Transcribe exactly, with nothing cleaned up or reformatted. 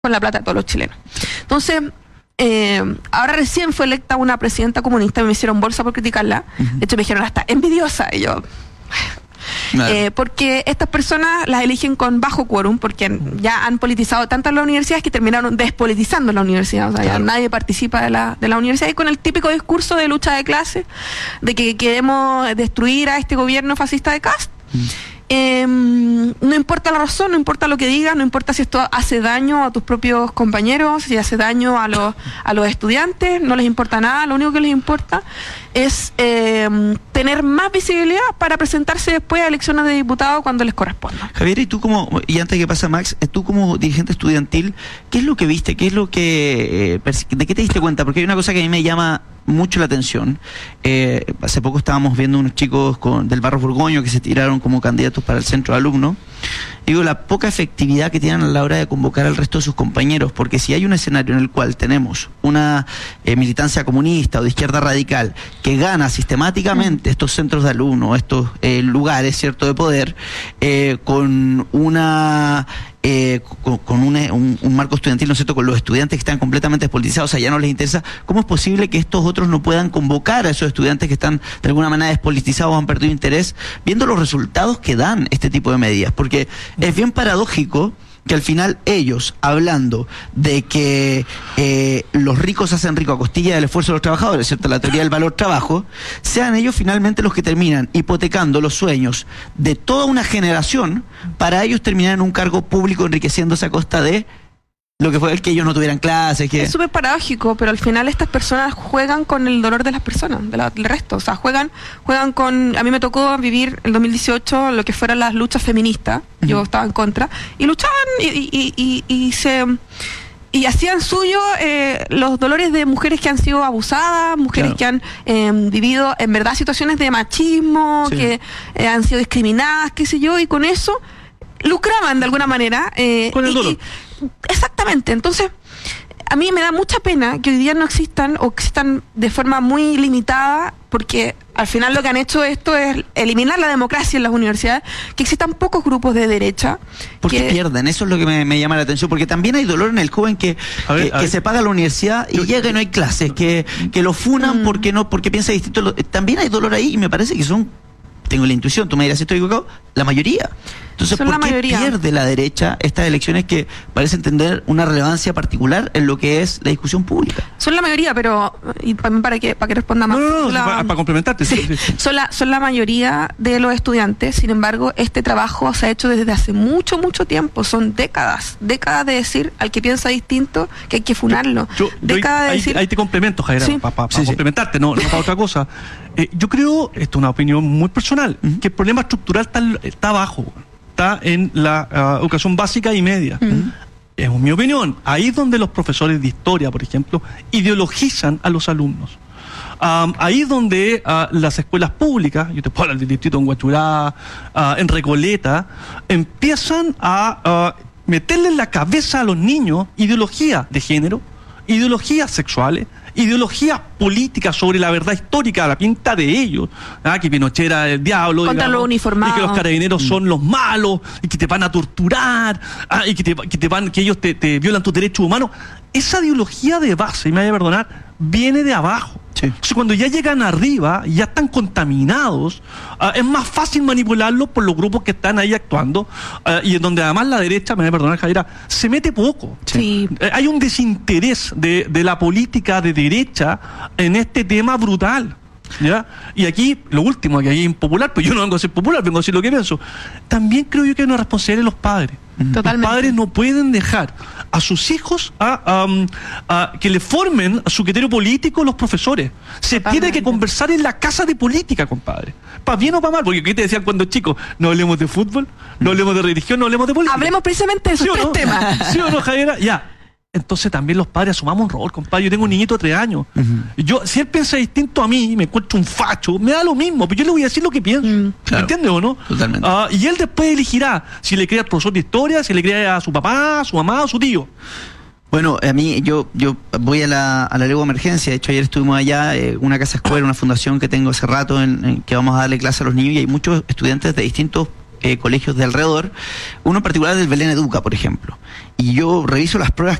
con la plata de todos los chilenos. Entonces, eh, ahora recién fue electa una presidenta comunista, me hicieron bolsa por criticarla. Uh-huh. De hecho, me dijeron hasta envidiosa. Y yo... Claro. Eh, porque estas personas las eligen con bajo quórum, porque ya han politizado tantas las universidades que terminaron despolitizando la universidad. O sea, claro. Ya nadie participa de la, de la universidad, y con el típico discurso de lucha de clases, de que queremos destruir a este gobierno fascista de Kast. Mm. Eh, no importa la razón, no importa lo que digas, no importa si esto hace daño a tus propios compañeros, si hace daño a los, a los estudiantes, no les importa nada. Lo único que les importa es eh, tener más visibilidad para presentarse después a elecciones de diputados cuando les corresponda. Javier, y tú como, y antes que pasa Max, tú como dirigente estudiantil, ¿qué es lo que viste? ¿Qué es lo que, eh, de qué te diste cuenta? Porque hay una cosa que a mí me llama mucho la atención. Eh, hace poco estábamos viendo unos chicos con, del Barros Borgoño que se tiraron como candidatos para el centro de alumnos. Digo, la poca efectividad que tienen a la hora de convocar al resto de sus compañeros, porque si hay un escenario en el cual tenemos una eh, militancia comunista o de izquierda radical que gana sistemáticamente estos centros de alumnos, estos eh, lugares, cierto, de poder, eh, con una... Eh, con, con un, un, un marco estudiantil, ¿no es cierto?, con los estudiantes que están completamente despolitizados, o sea, ya no les interesa, ¿cómo es posible que estos otros no puedan convocar a esos estudiantes que están de alguna manera despolitizados o han perdido interés, viendo los resultados que dan este tipo de medidas? Porque es bien paradójico que al final ellos, hablando de que eh, los ricos se hacen ricos a costilla del esfuerzo de los trabajadores, ¿cierto?, la teoría del valor trabajo, sean ellos finalmente los que terminan hipotecando los sueños de toda una generación para ellos terminar en un cargo público enriqueciéndose a costa de lo que fue el que ellos no tuvieran clases. Que... Es súper paradójico, pero al final estas personas juegan con el dolor de las personas, de la, del resto. O sea, juegan juegan con... A mí me tocó vivir el dos mil dieciocho lo que fueran las luchas feministas. Uh-huh. Yo estaba en contra. Y luchaban y, y, y, y se... Y hacían suyo eh, los dolores de mujeres que han sido abusadas, mujeres, claro, que han eh, vivido en verdad situaciones de machismo, sí, que eh, han sido discriminadas, qué sé yo, y con eso lucraban de alguna manera. Eh, con el dolor. Y, exactamente. Entonces, a mí me da mucha pena que hoy día no existan, o existan de forma muy limitada, porque al final lo que han hecho esto es eliminar la democracia en las universidades, que existan pocos grupos de derecha. ¿Por qué que... pierden? Eso es lo que me, me llama la atención, porque también hay dolor en el joven que, a ver, que, a que se paga la universidad y yo, llega y no hay clases, que, que lo funan mm. porque no porque piensa distinto. También hay dolor ahí, y me parece que son, tengo la intuición, tú me dirás si estoy equivocado, la mayoría. Entonces, son ¿por la qué mayoría. pierde la derecha estas elecciones que parecen tener una relevancia particular en lo que es la discusión pública? Son la mayoría, pero y también para que para que responda más. No, no, no, la, para, para complementarte. Sí, sí, sí. Son, la, son la mayoría de los estudiantes. Sin embargo, este trabajo se ha hecho desde hace mucho, mucho tiempo. Son décadas, décadas de decir al que piensa distinto que hay que funarlo. Yo, yo, décadas yo, de ahí, decir... ahí te complemento, Jaira, sí. para pa, pa sí, complementarte, sí. no, no para otra cosa. Eh, yo creo, esto es una opinión muy personal, uh-huh, que el problema estructural está, está abajo, está en la uh, educación básica y media. Uh-huh. Es mi opinión. Ahí es donde los profesores de historia, por ejemplo, ideologizan a los alumnos. Um, ahí es donde uh, las escuelas públicas, yo te puedo hablar del distrito en Huachurá, uh, en Recoleta, empiezan a uh, meterle en la cabeza a los niños ideología de género, ideologías sexuales, ideologías políticas sobre la verdad histórica, la pinta de ellos, ¿ah? Que Pinochet era el diablo, contra digamos, los uniformados, y que los carabineros mm. son los malos, y que te van a torturar, ¿ah? y que te, que te van, que ellos te, te violan tus derechos humanos. Esa ideología de base, y me vaya a perdonar, viene de abajo. Sí. Entonces, cuando ya llegan arriba, ya están contaminados, uh, es más fácil manipularlos por los grupos que están ahí actuando, uh, y en donde además la derecha, me voy a perdonar, Javiera, se mete poco. Sí. Uh, hay un desinterés de, de la política de derecha en este tema brutal. ¿Ya? Y aquí, lo último, que aquí es impopular, pero yo no vengo a ser popular, vengo a decir lo que pienso. También creo yo que hay una responsabilidad de los padres. Totalmente. Los padres no pueden dejar a sus hijos a, um, a que le formen a su criterio político los profesores. Se Totalmente. Tiene que conversar en la casa de política, compadre. Para bien o para mal, porque ¿qué te decían cuando chicos? No hablemos de fútbol, no hablemos de religión, no hablemos de política. Hablemos precisamente de esos ¿Sí tres no? temas. ¿Sí o no, Javiera? Ya. Entonces también los padres asumamos un rol, compadre. Yo tengo un niñito de tres años. Uh-huh. Yo, si él piensa distinto a mí, me encuentro un facho, me da lo mismo, pero yo le voy a decir lo que pienso. Mm, claro. ¿Me entiendes o no? Totalmente. Uh, y él después elegirá si le cree al profesor de historia, si le cree a su papá, a su mamá o a su tío. Bueno, a mí, yo yo voy a la, a la Legua Emergencia. De hecho, ayer estuvimos allá, eh, una casa escuela, una fundación que tengo hace rato, en, en que vamos a darle clase a los niños, y hay muchos estudiantes de distintos eh, colegios de alrededor, uno en particular del Belén Educa, por ejemplo. Y yo reviso las pruebas